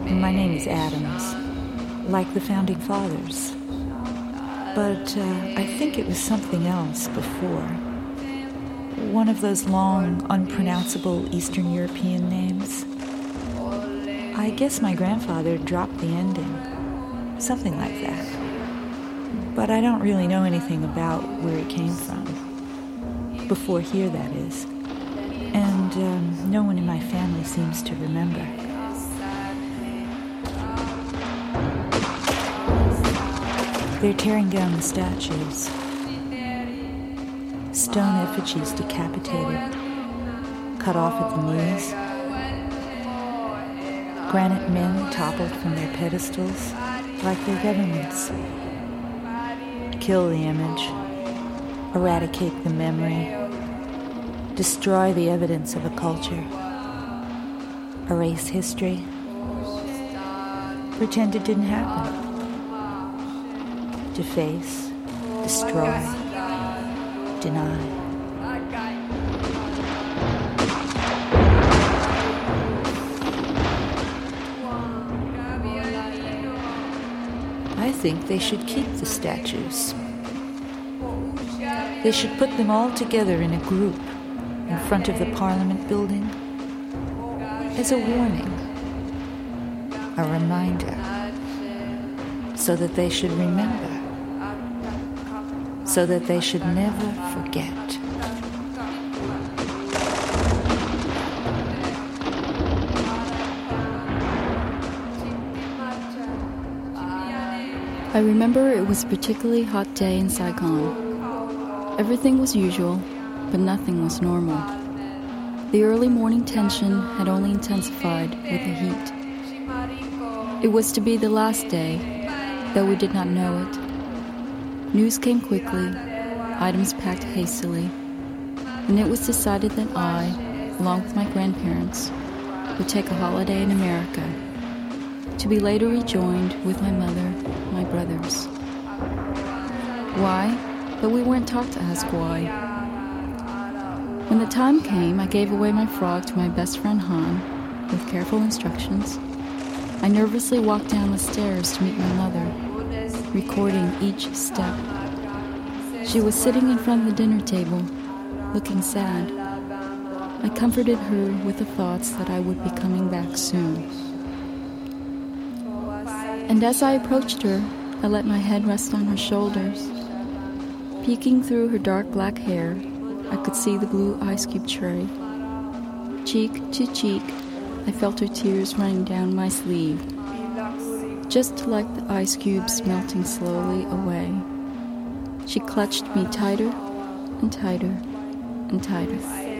My name is Adams, like the Founding Fathers. But I think it was something else before. One of those long, unpronounceable Eastern European names. I guess my grandfather dropped the ending. Something like that. But I don't really know anything about where it came from. Before here, that is. And no one in my family seems to remember. They're tearing down the statues. Stone effigies decapitated, cut off at the knees. Granite men toppled from their pedestals like their governments. Kill the image, eradicate the memory, destroy the evidence of a culture, erase history, pretend it didn't happen. Deface, destroy, deny. I think they should keep the statues. They should put them all together in a group in front of the Parliament building as a warning, a reminder, so that they should remember. So that they should never forget. I remember it was a particularly hot day in Saigon. Everything was usual, but nothing was normal. The early morning tension had only intensified with the heat. It was to be the last day, though we did not know it. News came quickly, items packed hastily, and it was decided that I, along with my grandparents, would take a holiday in America, to be later rejoined with my mother, my brothers. Why? But we weren't taught to ask why. When the time came, I gave away my frog to my best friend Han, with careful instructions. I nervously walked down the stairs to meet my mother, recording each step. She was sitting in front of the dinner table, looking sad. I comforted her with the thoughts that I would be coming back soon. And as I approached her, I let my head rest on her shoulders. Peeking through her dark black hair, I could see the blue ice cube tray. Cheek to cheek, I felt her tears running down my sleeve, just like the ice cubes melting slowly away. She clutched me tighter and tighter and tighter.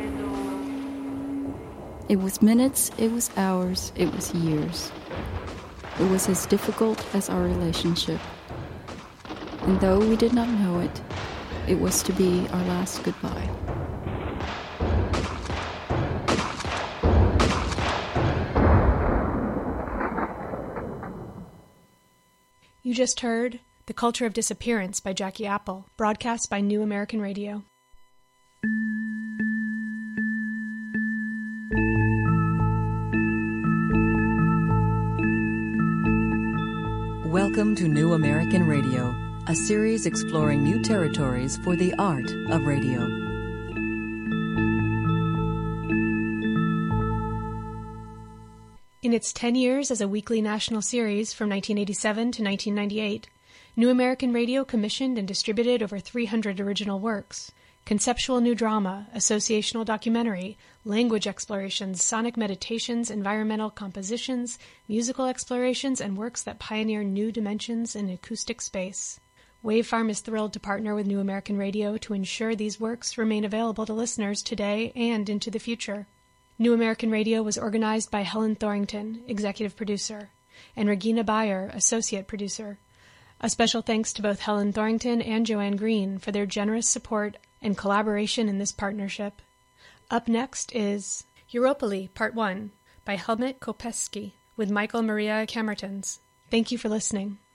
It was minutes, it was hours, it was years. It was as difficult as our relationship. And though we did not know it, it was to be our last goodbye. You just heard The Culture of Disappearance by Jackie Apple, broadcast by New American Radio. Welcome to New American Radio, a series exploring new territories for the art of radio. In its 10 years as a weekly national series from 1987 to 1998, New American Radio commissioned and distributed over 300 original works. Conceptual new drama, associational documentary, language explorations, sonic meditations, environmental compositions, musical explorations, and works that pioneer new dimensions in acoustic space. Wavefarm is thrilled to partner with New American Radio to ensure these works remain available to listeners today and into the future. New American Radio was organized by Helen Thorington, executive producer, and Regina Bayer, associate producer. A special thanks to both Helen Thorington and Joanne Green for their generous support and collaboration in this partnership. Up next is Europoli, Part 1, by Helmut Kopecky, with Michael Maria Kamertens. Thank you for listening.